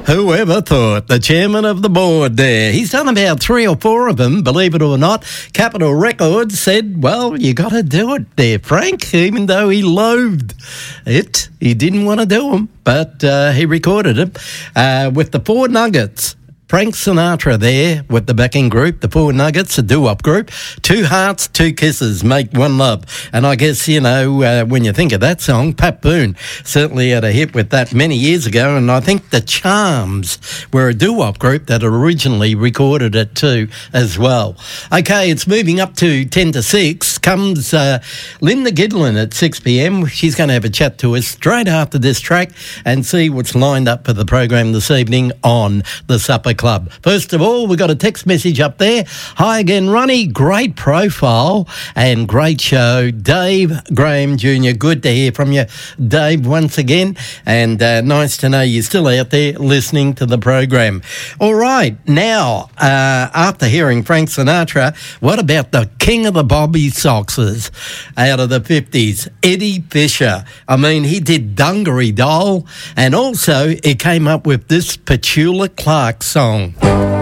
Whoever thought? The chairman of the board there. He's done about 3 or 4 of them, believe it or not. Capitol Records said, well, you got to do it there, Frank, even though he loathed it. He didn't want to do them, but he recorded it with the Four Nuggets. Frank Sinatra there with the backing group, the Four Nuggets, a doo-wop group. 2 hearts, 2 kisses, make one love. And I guess, you know, when you think of that song, Pat Boone certainly had a hit with that many years ago. And I think the Charms were a doo-wop group that originally recorded it too as well. Okay, it's moving up to 10 to 6. Comes Linda Gidlin at 6 p.m. She's going to have a chat to us straight after this track and see what's lined up for the program this evening on the Supper Club. First of all, we've got a text message up there. Hi again, Ronnie. Great profile and great show. Dave Graham Jr., good to hear from you, Dave, once again. And nice to know you're still out there listening to the program. All right, now, after hearing Frank Sinatra, what about the king of the Bobby Soxers out of the 50s, Eddie Fisher? I mean, he did Dungaree Doll, and also he came up with this Petula Clark song.